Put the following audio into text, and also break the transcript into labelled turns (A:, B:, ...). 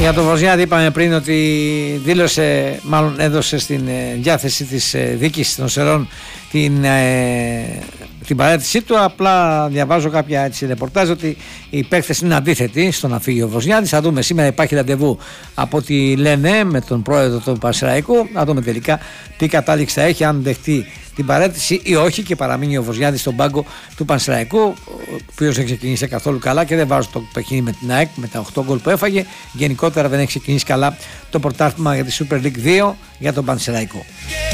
A: Για τον Βοζνιάδη είπαμε πριν ότι δήλωσε, μάλλον έδωσε στην διάθεση της δίκης των Σερών την παρέτησή του. Απλά διαβάζω κάποια έτσι ρεπορτάζ ότι οι παίκτες είναι αντίθετοι στο να φύγει ο Βοζνιάδης. Θα δούμε, σήμερα υπάρχει ραντεβού από ό,τι λένε με τον πρόεδρο του Πανσεραϊκού. Θα δούμε τελικά τι κατάληξη θα έχει, αν δεχτεί την παρέτηση ή όχι και παραμείνει ο Βοζνιάδης στον πάγκο του Πανσεραϊκού, ο οποίος δεν ξεκινήσει καθόλου καλά και δεν βάζω το παιχνίδι με την ΑΕΚ με τα 8 γκολ που έφαγε. Γενικότερα δεν έχει ξεκινήσει καλά το πρωτάθλημα για τη Super League 2 για τον Πανσεραϊκό.